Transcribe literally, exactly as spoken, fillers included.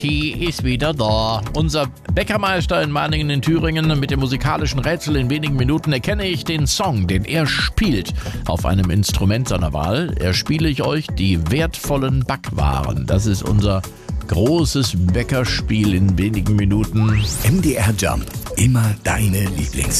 Die ist wieder da. Unser Bäckermeister in Meiningen in Thüringen. Mit dem musikalischen Rätsel in wenigen Minuten erkenne ich den Song, den er spielt, auf einem Instrument seiner Wahl. Erspiele ich euch die wertvollen Backwaren. Das ist unser großes Bäckerspiel in wenigen Minuten. M D R Jump. Immer deine Lieblings.